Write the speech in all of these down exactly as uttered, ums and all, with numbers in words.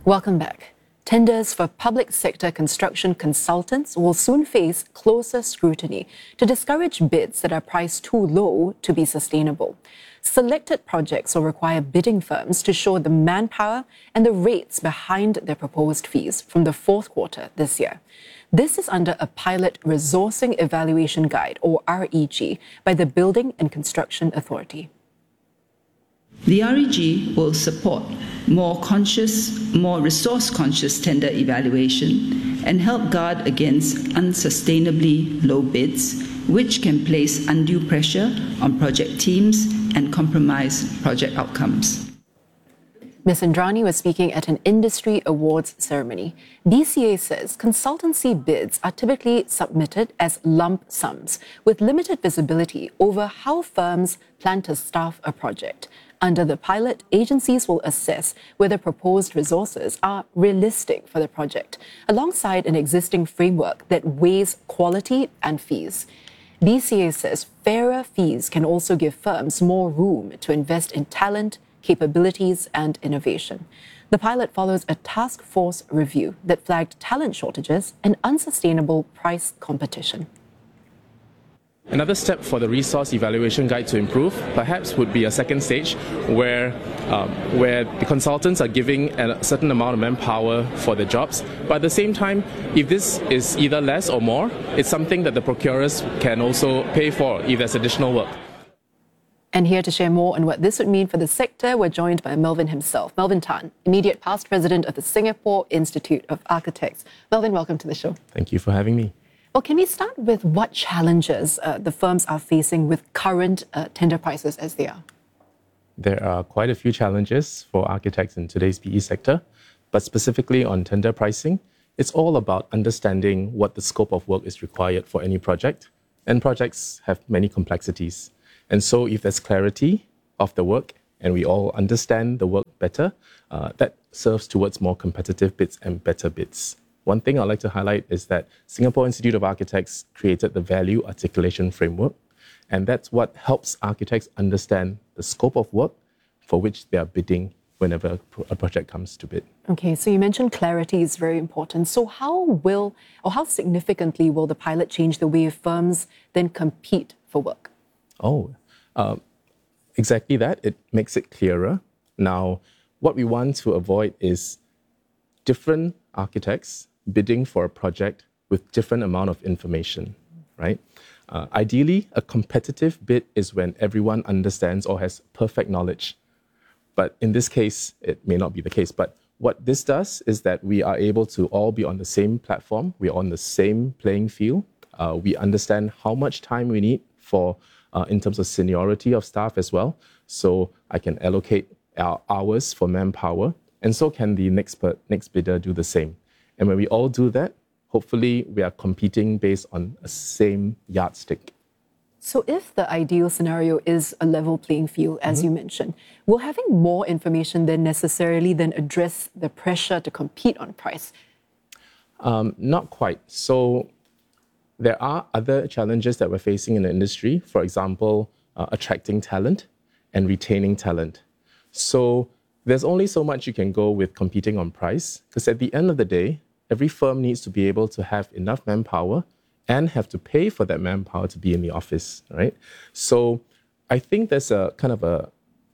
Welcome back. Tenders for public sector construction consultants will soon face closer scrutiny to discourage bids that are priced too low to be sustainable. Selected projects will require bidding firms to show the manpower and the rates behind their proposed fees from the fourth quarter this year. This is under a pilot resourcing evaluation guide, or R E G, by the Building and Construction Authority. The R E G will support more conscious, more resource-conscious tender evaluation and help guard against unsustainably low bids, which can place undue pressure on project teams and compromise project outcomes. Miz Indrani was speaking at an industry awards ceremony. B C A says consultancy bids are typically submitted as lump sums, with limited visibility over how firms plan to staff a project. Under the pilot, agencies will assess whether proposed resources are realistic for the project, alongside an existing framework that weighs quality and fees. B C A says fairer fees can also give firms more room to invest in talent, capabilities, and innovation. The pilot follows a task force review that flagged talent shortages and unsustainable price competition. Another step for the resource evaluation guide to improve perhaps would be a second stage where, um, where the consultants are giving a certain amount of manpower for the jobs. But at the same time, if this is either less or more, it's something that the procurers can also pay for if there's additional work. And here to share more on what this would mean for the sector, we're joined by Melvin himself, Melvin Tan, immediate past president of the Singapore Institute of Architects. Melvin, welcome to the show. Thank you for having me. Well, can we start with what challenges uh, the firms are facing with current uh, tender prices as they are? There are quite a few challenges for architects in today's P E sector, but specifically on tender pricing, it's all about understanding what the scope of work is required for any project, and projects have many complexities. And so if there's clarity of the work and we all understand the work better, uh, that serves towards more competitive bids and better bids. One thing I'd like to highlight is that Singapore Institute of Architects created the Value Articulation Framework, and that's what helps architects understand the scope of work for which they are bidding whenever a project comes to bid. Okay, so you mentioned clarity is very important. So how will, or how significantly will the pilot change the way firms then compete for work? Oh, uh, exactly that. It makes it clearer. Now, what we want to avoid is different architects bidding for a project with different amount of information, right? Uh, ideally, a competitive bid is when everyone understands or has perfect knowledge. But in this case, it may not be the case. But what this does is that we are able to all be on the same platform. We're on the same playing field. Uh, we understand how much time we need for, uh, in terms of seniority of staff as well. So I can allocate our hours for manpower. And so can the next, per, next bidder do the same. And when we all do that, hopefully we are competing based on a same yardstick. So if the ideal scenario is a level playing field, as mm-hmm. you mentioned, will having more information then necessarily then address the pressure to compete on price? Um, not quite. So there are other challenges that we're facing in the industry. For example, uh, attracting talent and retaining talent. So there's only so much you can go with competing on price, because at the end of the day, every firm needs to be able to have enough manpower and have to pay for that manpower to be in the office, right? So I think there's a kind of a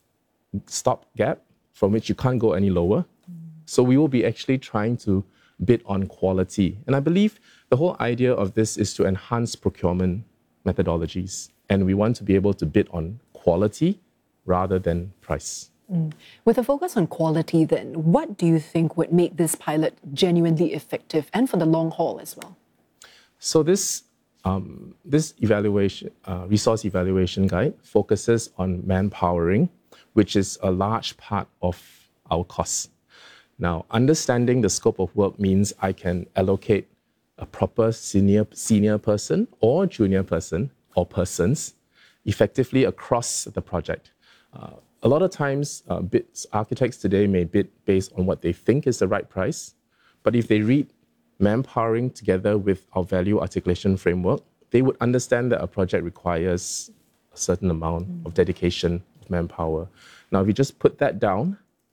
stopgap from which you can't go any lower. So we will be actually trying to bid on quality. And I believe the whole idea of this is to enhance procurement methodologies. And we want to be able to bid on quality rather than price. Mm. With a focus on quality then, what do you think would make this pilot genuinely effective and for the long haul as well? So this, um, this evaluation, uh, resource evaluation guide focuses on manpowering, which is a large part of our costs. Now, understanding the scope of work means I can allocate a proper senior, senior person or junior person or persons effectively across the project. Uh, A lot of times, uh, bids, architects today may bid based on what they think is the right price. But if they read manpowering together with our value articulation framework, they would understand that a project requires a certain amount mm. of dedication of manpower. Now, if you just put that down,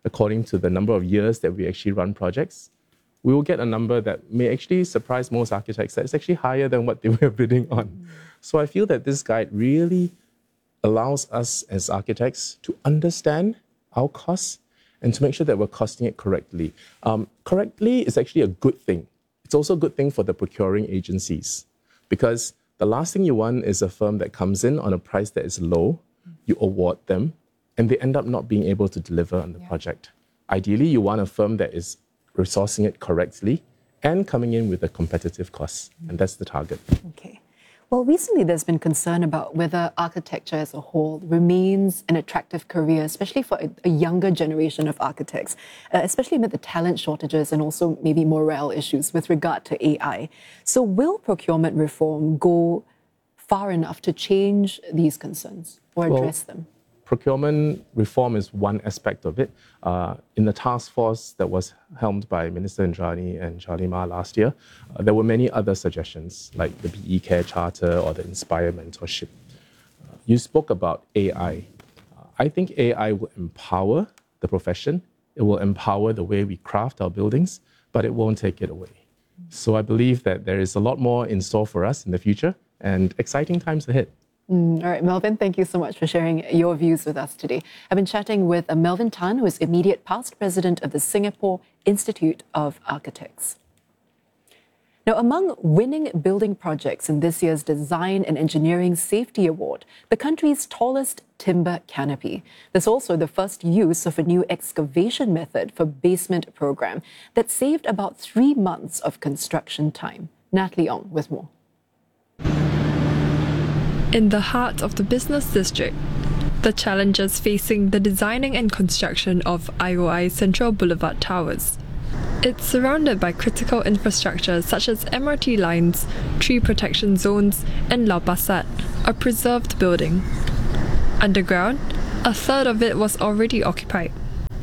according to the number of years that we actually run projects, we will get a number that may actually surprise most architects that it's actually higher than what they were bidding on. Mm. So I feel that this guide really allows us as architects to understand our costs and to make sure that we're costing it correctly. Um, correctly is actually a good thing. It's also a good thing for the procuring agencies, because the last thing you want is a firm that comes in on a price that is low, you award them, and they end up not being able to deliver on the yeah. project. Ideally, you want a firm that is resourcing it correctly and coming in with a competitive cost, and that's the target. Okay. Well, recently there's been concern about whether architecture as a whole remains an attractive career, especially for a, a younger generation of architects, uh, especially amid the talent shortages and also maybe morale issues with regard to A I. So will procurement reform go far enough to change these concerns or address well, them? Procurement reform is one aspect of it. Uh, in the task force that was helmed by Minister Indrani and Charlie Ma last year, uh, there were many other suggestions, like the B E Care Charter or the Inspire Mentorship. Uh, you spoke about A I. Uh, I think A I will empower the profession. It will empower the way we craft our buildings, but it won't take it away. So I believe that there is a lot more in store for us in the future and exciting times ahead. Mm, all right, Melvin, thank you so much for sharing your views with us today. I've been chatting with uh, Melvin Tan, who is immediate past president of the Singapore Institute of Architects. Now, among winning building projects in this year's Design and Engineering Safety Award, the country's tallest timber canopy. There's also the first use of a new excavation method for basement program that saved about three months of construction time. Natalie Ong with more. In the heart of the business district, the challenges facing the designing and construction of I O I Central Boulevard Towers. It's surrounded by critical infrastructure such as M R T lines, tree protection zones, and Lau Pa Sat, a preserved building. Underground, a third of it was already occupied.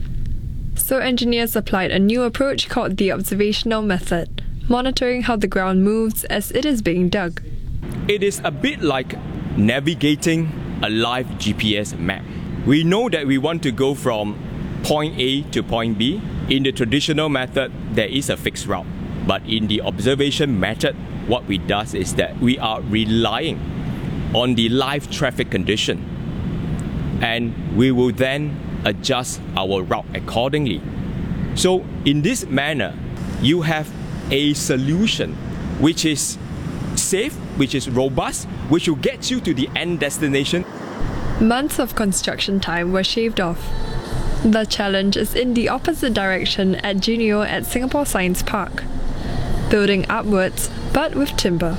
So engineers applied a new approach called the observational method, monitoring how the ground moves as it is being dug. It is a bit like navigating a live G P S map. We know that we want to go from point A to point B. In the traditional method, there is a fixed route. But in the observation method, what we do is that we are relying on the live traffic condition. And we will then adjust our route accordingly. So in this manner, you have a solution which is safe, which is robust, which will get you to the end destination. Months of construction time were shaved off. The challenge is in the opposite direction at Juneo at Singapore Science Park, building upwards but with timber.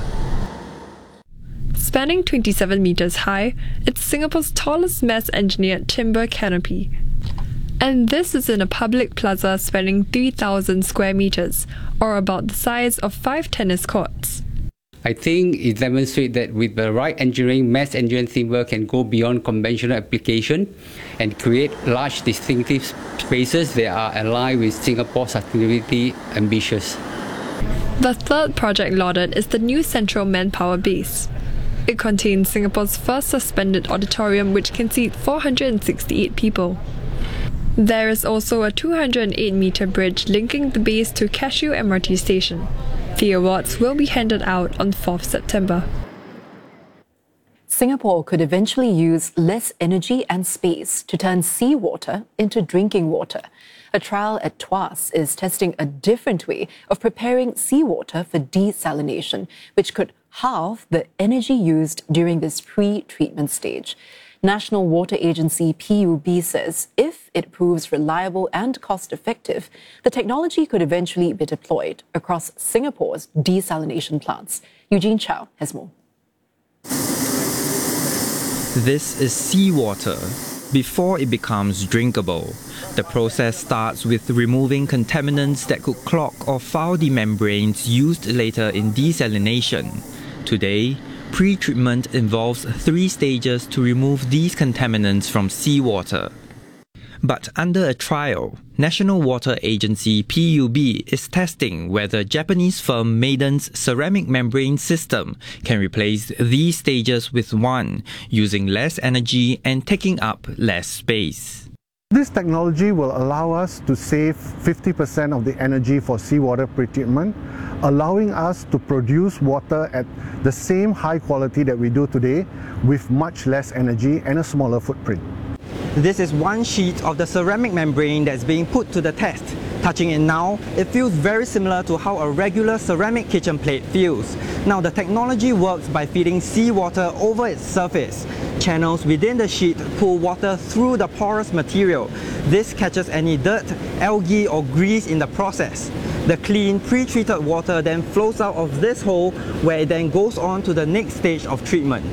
Spanning twenty-seven meters high, it's Singapore's tallest mass-engineered timber canopy. And this is in a public plaza spanning three thousand square meters, or about the size of five tennis courts. I think it demonstrates that with the right engineering, mass engineering timber can go beyond conventional application and create large distinctive spaces that are aligned with Singapore's sustainability ambitions. The third project lauded is the new Central Manpower Base. It contains Singapore's first suspended auditorium, which can seat four hundred sixty-eight people. There is also a two hundred eight meter bridge linking the base to Cashew M R T station. The awards will be handed out on fourth September. Singapore could eventually use less energy and space to turn seawater into drinking water. A trial at Tuas is testing a different way of preparing seawater for desalination, which could halve the energy used during this pre-treatment stage. National Water Agency P U B says if it proves reliable and cost-effective, the technology could eventually be deployed across Singapore's desalination plants. Eugene Chow has more. This is seawater before it becomes drinkable. The process starts with removing contaminants that could clog or foul the membranes used later in desalination. Today, pre-treatment involves three stages to remove these contaminants from seawater. But under a trial, National Water Agency P U B is testing whether Japanese firm Maiden's ceramic membrane system can replace these stages with one, using less energy and taking up less space. This technology will allow us to save fifty percent of the energy for seawater pretreatment, allowing us to produce water at the same high quality that we do today with much less energy and a smaller footprint. This is one sheet of the ceramic membrane that's being put to the test. Touching it now, it feels very similar to how a regular ceramic kitchen plate feels. Now the technology works by feeding seawater over its surface. Channels within the sheet pull water through the porous material. This catches any dirt, algae or grease in the process. The clean, pre-treated water then flows out of this hole where it then goes on to the next stage of treatment.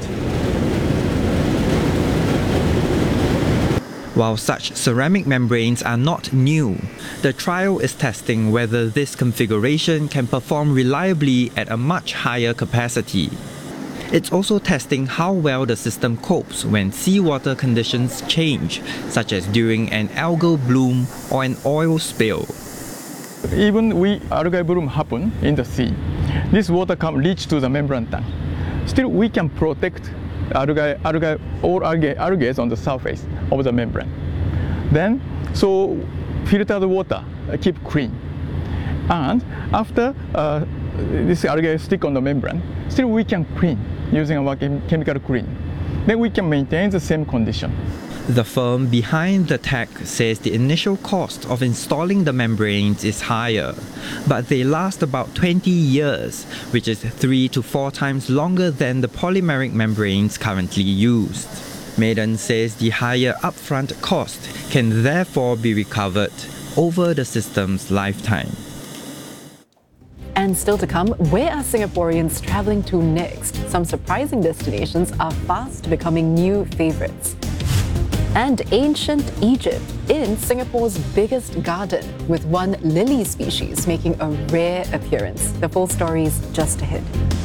While such ceramic membranes are not new, the trial is testing whether this configuration can perform reliably at a much higher capacity. It's also testing how well the system copes when seawater conditions change, such as during an algal bloom or an oil spill. Even when algae bloom happen in the sea, this water can reach to the membrane tank. Still, we can protect algae, algae, all algae, algae on the surface of the membrane. Then, so filtered water uh, keep clean. And after uh, this algae stick on the membrane, still we can clean using our chem chemical clean. Then we can maintain the same condition. The firm behind the tech says the initial cost of installing the membranes is higher, but they last about twenty years, which is three to four times longer than the polymeric membranes currently used. Maiden says the higher upfront cost can therefore be recovered over the system's lifetime. And still to come, where are Singaporeans travelling to next? Some surprising destinations are fast becoming new favourites. And ancient Egypt in Singapore's biggest garden, with one lily species making a rare appearance. The full story is just ahead.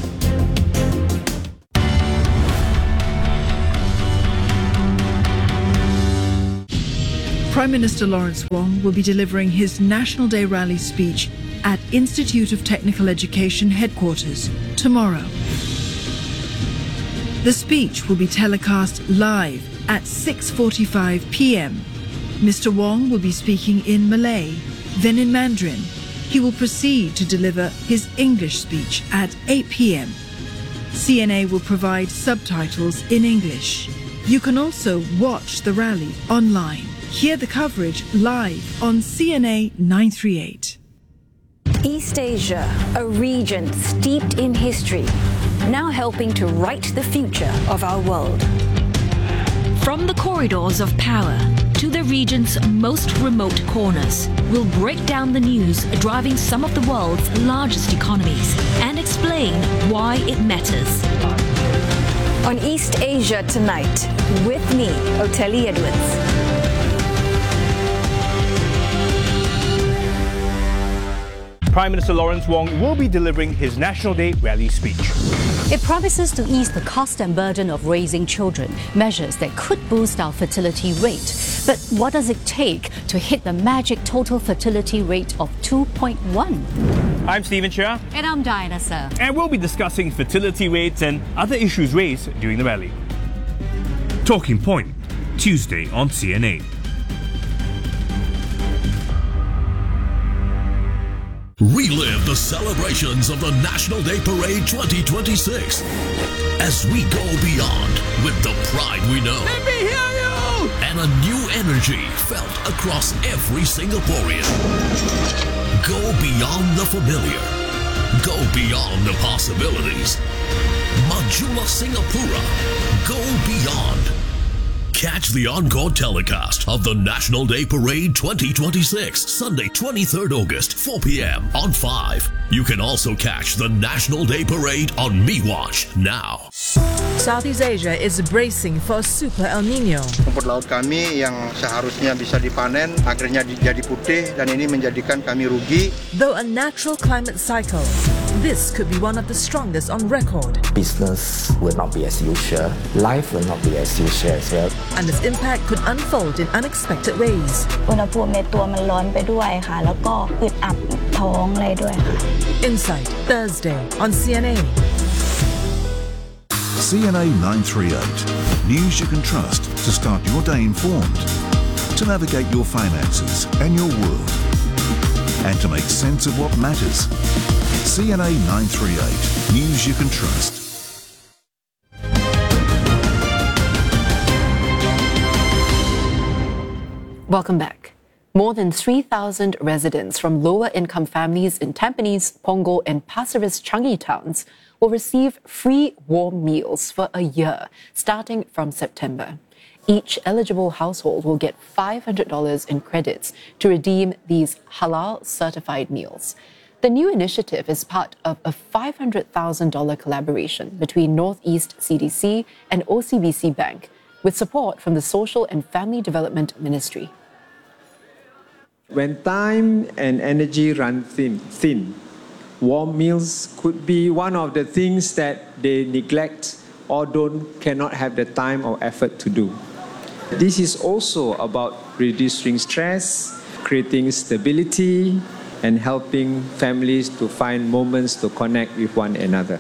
Prime Minister Lawrence Wong will be delivering his National Day rally speech at Institute of Technical Education headquarters tomorrow. The speech will be telecast live at six forty-five p m Mister Wong will be speaking in Malay, then in Mandarin. He will proceed to deliver his English speech at eight p m C N A will provide subtitles in English. You can also watch the rally online. Hear the coverage live on C N A nine thirty-eight. East Asia, a region steeped in history, now helping to write the future of our world. From the corridors of power to the region's most remote corners, we'll break down the news driving some of the world's largest economies and explain why it matters. On East Asia Tonight, with me, Oteli Edwards. Prime Minister Lawrence Wong will be delivering his National Day rally speech. It promises to ease the cost and burden of raising children, measures that could boost our fertility rate. But what does it take to hit the magic total fertility rate of two point one? I'm Stephen Chia. And I'm Diana Sir. And we'll be discussing fertility rates and other issues raised during the rally. Talking Point, Tuesday on C N A. Relive the celebrations of the National Day Parade twenty twenty-six as we go beyond with the pride we know. Let me hear you! And a new energy felt across every Singaporean. Go beyond the familiar. Go beyond the possibilities. Majulah Singapura. Go beyond. Catch the encore telecast of the National Day Parade twenty twenty-six, Sunday, twenty-third August, four p m on five. You can also catch the National Day Parade on MeWatch now. Southeast Asia is bracing for a super El Nino. Rumput laut kami yang seharusnya bisa dipanen akhirnya jadi putih dan ini menjadikan kami rugi. Though a natural climate cycle, this could be one of the strongest on record. Business will not be as usual. Life will not be as usual as well. And its impact could unfold in unexpected ways. อุณหภูมิในตัวมันร้อนไปด้วยค่ะแล้วก็อึดอัดท้องอะไรด้วยค่ะ Insight Thursday on C N A. C N A nine thirty-eight. News you can trust to start your day informed. to navigate your finances and your world, and to make sense of what matters. C N A nine thirty-eight, news you can trust. Welcome back. More than three thousand residents from lower-income families in Tampines, Punggol and Pasir Ris Changi towns will receive free warm meals for a year, starting from September. Each eligible household will get five hundred dollars in credits to redeem these halal-certified meals. The new initiative is part of a five hundred thousand dollars collaboration between Northeast C D C and O C B C Bank, with support from the Social and Family Development Ministry. When time and energy run thin, thin, warm meals could be one of the things that they neglect or don't cannot have the time or effort to do. This is also about reducing stress, creating stability, and helping families to find moments to connect with one another.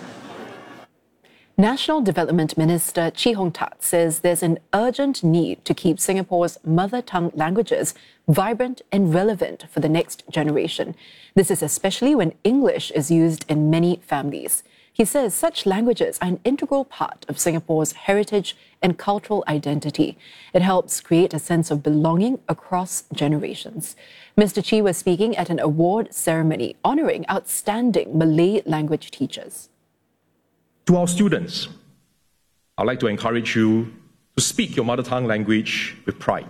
National Development Minister Chee Hong Tat says there's an urgent need to keep Singapore's mother tongue languages vibrant and relevant for the next generation. This is especially when English is used in many families. He says such languages are an integral part of Singapore's heritage and cultural identity. It helps create a sense of belonging across generations. Mister Chee was speaking at an award ceremony honouring outstanding Malay language teachers. To our students, I'd like to encourage you to speak your mother tongue language with pride.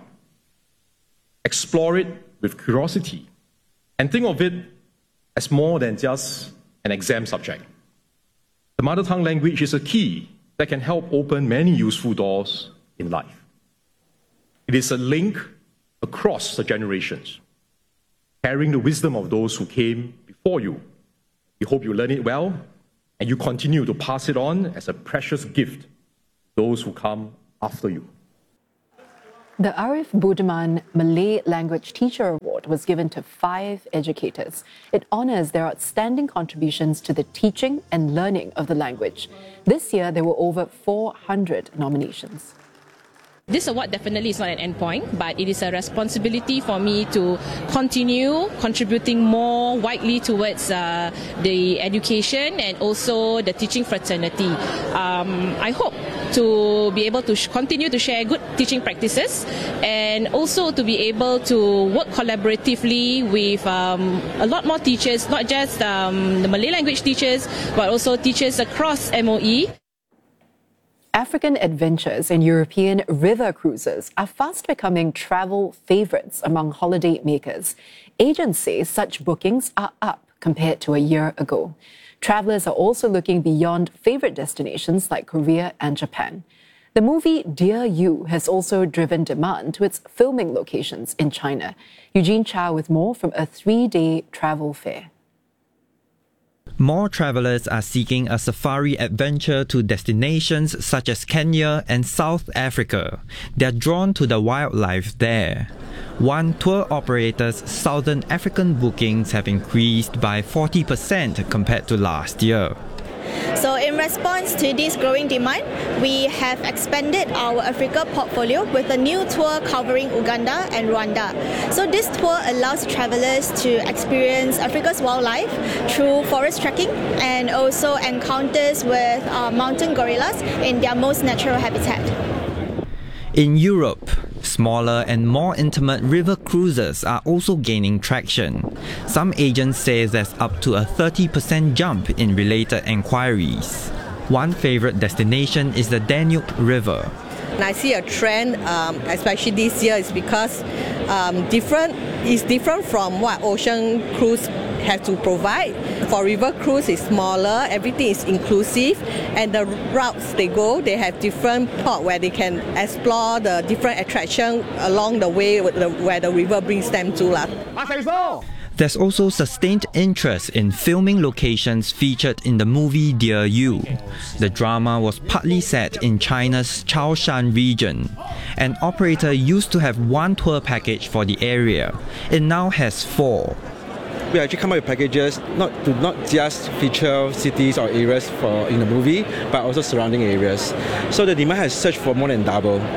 Explore it with curiosity and think of it as more than just an exam subject. The mother tongue language is a key that can help open many useful doors in life. It is a link across the generations, carrying the wisdom of those who came before you. We hope you learn it well and you continue to pass it on as a precious gift to those who come after you. The Arif Budiman Malay Language Teacher Award was given to five educators. It honours their outstanding contributions to the teaching and learning of the language. This year, there were over four hundred nominations. This award definitely is not an endpoint, but it is a responsibility for me to continue contributing more widely towards uh, the education and also the teaching fraternity. Um, I hope to be able to sh- continue to share good teaching practices and also to be able to work collaboratively with um, a lot more teachers, not just um, the Malay language teachers, but also teachers across M O E. African adventures and European river cruises are fast becoming travel favourites among holiday makers. Agents say such bookings are up compared to a year ago. Travellers are also looking beyond favourite destinations like Korea and Japan. The movie Dear You has also driven demand to its filming locations in China. Eugene Chow with more from a three-day travel fair. More travelers are seeking a safari adventure to destinations such as Kenya and South Africa. They are drawn to the wildlife there. One tour operator's Southern African bookings have increased by forty percent compared to last year. So in response to this growing demand, we have expanded our Africa portfolio with a new tour covering Uganda and Rwanda. So this tour allows travelers to experience Africa's wildlife through forest trekking and also encounters with uh, mountain gorillas in their most natural habitat. In Europe, smaller and more intimate river cruises are also gaining traction. Some agents say there's up to a thirty percent jump in related enquiries. One favourite destination is the Danube River. And I see a trend, um, especially this year, is because um, different is different from what ocean cruise have to provide. For river cruise, it's smaller, everything is inclusive, and the routes they go, they have different port where they can explore the different attractions along the way where the river brings them to. There's also sustained interest in filming locations featured in the movie Dear You. The drama was partly set in China's Chaoshan region. An operator used to have one tour package for the area. It now has four. We actually come up with packages not to not just feature cities or areas for in the movie, but also surrounding areas. So the demand has surged for more than double.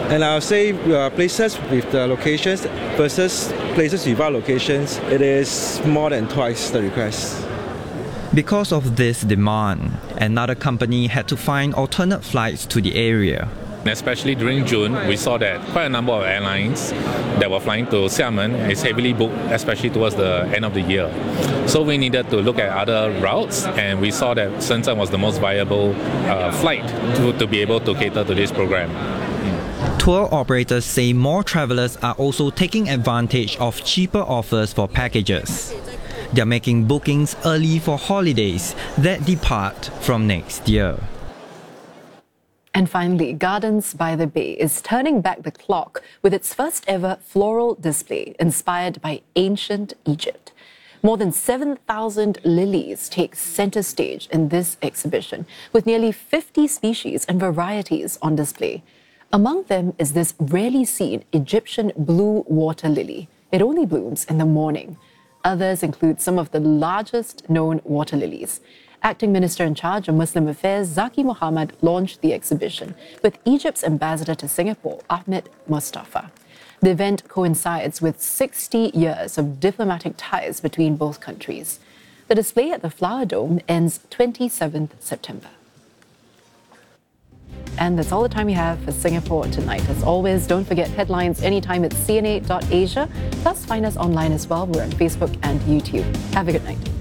And I'll say uh, places with the locations versus places without locations, it is more than twice the request. Because of this demand, another company had to find alternate flights to the area. Especially during June, we saw that quite a number of airlines that were flying to Xiamen is heavily booked, especially towards the end of the year. So we needed to look at other routes, and we saw that Shenzhen was the most viable uh, flight to, to be able to cater to this program. Tour operators say more travelers are also taking advantage of cheaper offers for packages. They're making bookings early for holidays that depart from next year. And finally, Gardens by the Bay is turning back the clock with its first ever floral display inspired by ancient Egypt. More than seven thousand lilies take center stage in this exhibition, with nearly fifty species and varieties on display. Among them is this rarely seen Egyptian blue water lily. It only blooms in the morning. Others include some of the largest known water lilies. Acting Minister in charge of Muslim Affairs, Zaki Mohammed, launched the exhibition with Egypt's ambassador to Singapore, Ahmed Mustafa. The event coincides with sixty years of diplomatic ties between both countries. The display at the Flower Dome ends twenty-seventh September. And that's all the time we have for Singapore Tonight. As always, don't forget headlines anytime at C N A dot asia. Plus, find us online as well. We're on Facebook and YouTube. Have a good night.